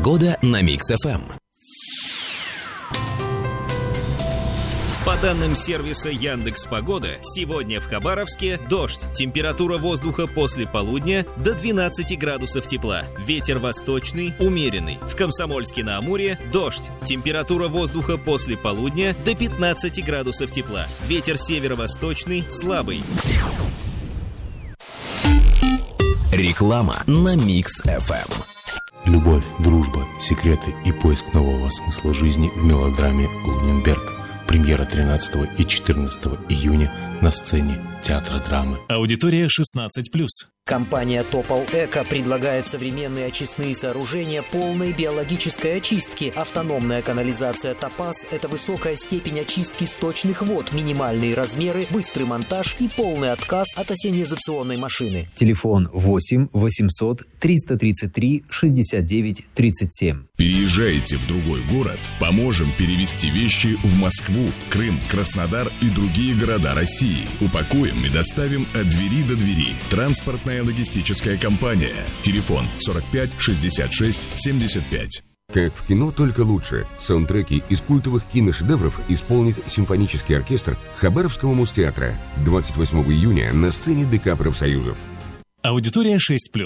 Погода на Микс-ФМ. По данным сервиса Яндекс.Погода, сегодня в Хабаровске дождь. Температура воздуха после полудня до 12 градусов тепла. Ветер восточный, умеренный. В Комсомольске-на-Амуре дождь. Температура воздуха после полудня до 15 градусов тепла. Ветер северо-восточный, слабый. Реклама на Микс-ФМ. Любовь, дружба, секреты и поиск нового смысла жизни в мелодраме «Луненберг». Премьера 13 и 14 июня на сцене Театра драмы. Аудитория 16+. Компания Topol Eco предлагает современные очистные сооружения полной биологической очистки. Автономная канализация Topaz – это высокая степень очистки сточных вод, минимальные размеры, быстрый монтаж и полный отказ от ассенизационной машины. Телефон 8 800 333 69 37. Переезжаете в другой город? Поможем перевезти вещи в Москву, Крым, Краснодар и другие города России. Упакуем и доставим от двери до двери. Транспортная логистическая компания. Телефон 45 66 75. Как в кино, только лучше. Саундтреки из культовых киношедевров исполнит симфонический оркестр Хабаровского мустеатра 28 июня на сцене ДК профсоюзов. Аудитория 6+.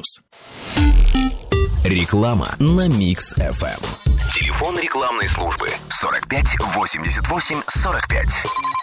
Реклама на Микс-ФМ. Телефон рекламной службы 45 88 45.